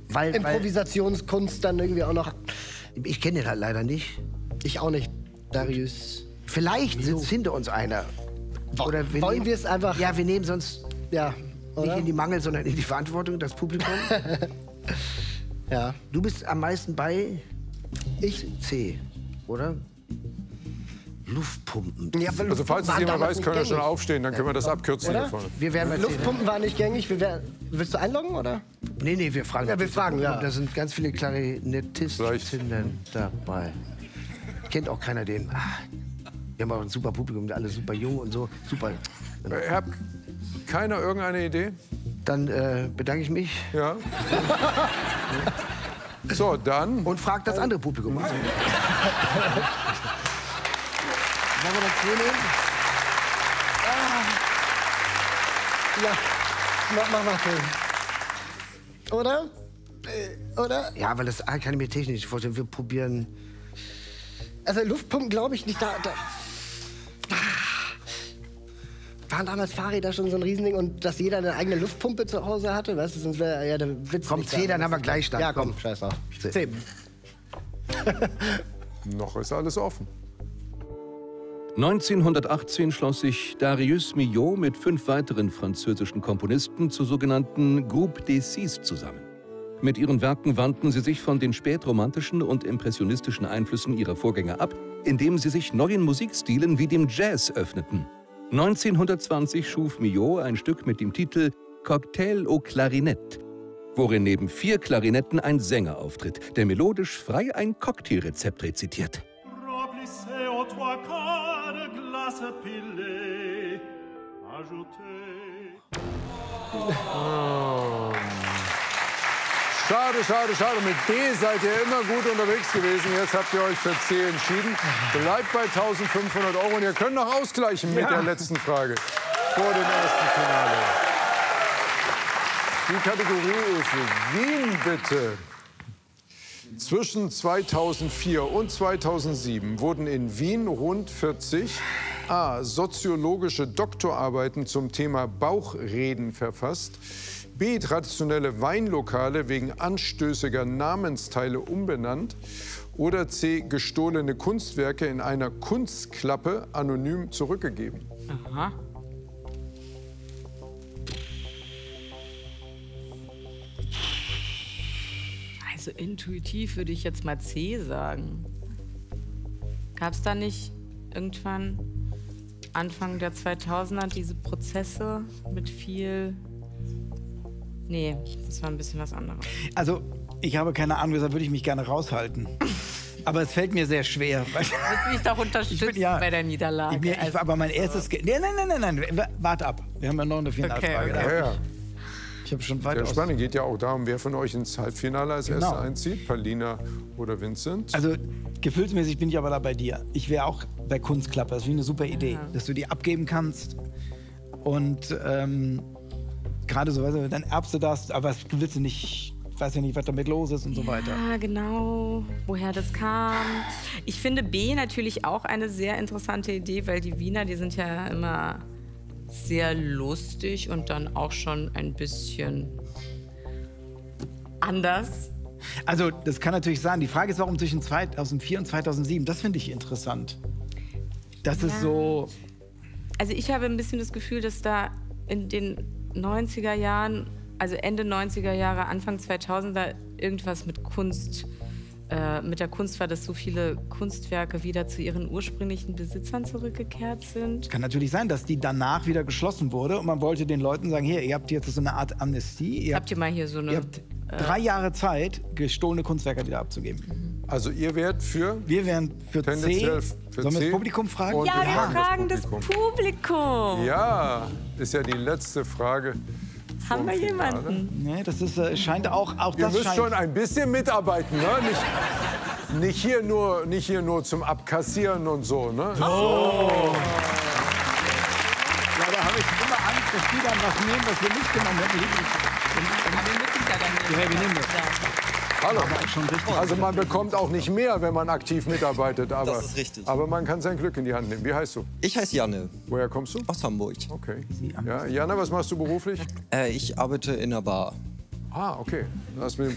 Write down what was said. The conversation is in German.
Improvisationskunst dann irgendwie auch noch. Ich kenne den halt leider nicht. Ich auch nicht, Darius. Vielleicht sitzt hinter uns einer. Oder Wollen wir es einfach... Ja, wir nehmen sonst Ja, oder? nicht in die Mangel, sondern in die Verantwortung, das Publikum. Ja. Du bist am meisten bei Ich... C, oder? Luftpumpen. Ja, Also falls es jemand weiß, können wir schon aufstehen, dann können wir das abkürzen Oder? hier vorne. Wir werden bei C. Luftpumpen waren nicht gängig. Willst du einloggen, oder? Nee, wir fragen. Ja, wir fragen, ja. Da sind ganz viele Klarinettistinnen dabei. Kennt auch keiner den. Wir haben auch ein super Publikum, alle super jung und so. Super. Hat keiner irgendeine Idee? Dann bedanke ich mich Ja. So, dann. und frage das andere Publikum. Wollen wir das hier nehmen? Ja. Mach mal Film. Oder? Oder? Ja, weil das kann ich mir technisch nicht vorstellen. Wir probieren. Also Luftpumpen glaube ich nicht. Da waren damals Fahrräder schon so ein Riesending und dass jeder eine eigene Luftpumpe zu Hause hatte, weißt du, sonst wäre ja der Witz. Komm, nicht C, da. dann haben wir Gleichstand. Ja, komm, scheiß drauf. C. Noch ist alles offen. 1918 schloss sich Darius Milhaud mit 5 weiteren französischen Komponisten zur sogenannten Groupe des Six zusammen. Mit ihren Werken wandten sie sich von den spätromantischen und impressionistischen Einflüssen ihrer Vorgänger ab, indem sie sich neuen Musikstilen wie dem Jazz öffneten. 1920 schuf Milhaud ein Stück mit dem Titel Cocktail aux Clarinettes, worin neben 4 Klarinetten ein Sänger auftritt, der melodisch frei ein Cocktailrezept rezitiert. Remplissez aux 3 quarts de glace pilée. Ajoutez. Schade. Mit D seid ihr immer gut unterwegs gewesen. Jetzt habt ihr euch für C entschieden. Bleibt bei 1.500 € und ihr könnt noch ausgleichen mit der letzten Frage vor dem ersten Finale. Die Kategorie ist Wien, bitte. Zwischen 2004 und 2007 wurden in Wien rund 40 a. soziologische Doktorarbeiten zum Thema Bauchreden verfasst, b. traditionelle Weinlokale wegen anstößiger Namensteile umbenannt oder c. gestohlene Kunstwerke in einer Kunstklappe anonym zurückgegeben. Aha. Also intuitiv würde ich jetzt mal C sagen. Gab es da nicht irgendwann Anfang der 2000er diese Prozesse mit viel... Nee, das war ein bisschen was anderes. Also, ich habe keine Ahnung, deshalb würde ich mich gerne raushalten. Aber es fällt mir sehr schwer. Du musst mich doch unterstützen bei der Niederlage. Aber mein erstes... Nein, warte ab. Wir haben ja noch eine Finalfrage. Okay. Ja. Ich habe schon weiter Der Spannend geht ja auch darum, wer von euch ins Halbfinale als Genau. Erster einzieht. Paulina oder Vincent. Also, gefühlsmäßig bin ich aber da bei dir. Ich wäre auch bei Kunstklappe. Das ist wie eine super Idee, dass du die abgeben kannst. Und gerade so, weißt du, dann erbst du das, aber du willst du nicht, weiß ja nicht, was damit los ist und so weiter. Ja, genau, woher das kam. Ich finde B natürlich auch eine sehr interessante Idee, weil die Wiener, die sind ja immer sehr lustig und dann auch schon ein bisschen anders. Also, das kann natürlich sein. Die Frage ist, warum zwischen 2004 und 2007? Das finde ich interessant. Das ist so... Also ich habe ein bisschen das Gefühl, dass da in den 90er Jahren, also Ende 90er Jahre, Anfang 2000er, irgendwas mit Kunst, mit der Kunst war, dass so viele Kunstwerke wieder zu ihren ursprünglichen Besitzern zurückgekehrt sind. Kann natürlich sein, dass die danach wieder geschlossen wurde und man wollte den Leuten sagen, hier, ihr habt jetzt so eine Art Amnestie. Habt ihr mal hier so eine... Ihr habt 3 Jahre Zeit, gestohlene Kunstwerke wieder abzugeben. Also ihr wärt für? Wir wären für C. Tendenziell für Sollen wir C. das Publikum fragen? Und Ja, wir wir fragen das Publikum. Ja, ist ja die letzte Frage. Haben wir jemanden? Nee, das ist, scheint auch Ihr das müsst scheint... schon ein bisschen mitarbeiten, ne? Nicht hier nur zum Abkassieren und so, ne? Oh. Ja, da habe ich immer Angst, dass die dann was nehmen, was wir nicht genommen hätten. Wir müssen ja dann nehmen. Ja, wir nehmen das. Hallo. Schon richtig. Also man bekommt auch nicht mehr, wenn man aktiv mitarbeitet. Aber, Das ist richtig. Aber man kann sein Glück in die Hand nehmen. Wie heißt du? Ich heiße Janne, Woher kommst du? aus Hamburg. Okay. Ja, Jana, was machst du beruflich? Ich arbeite in einer Bar. Ah, okay. Du hast mit dem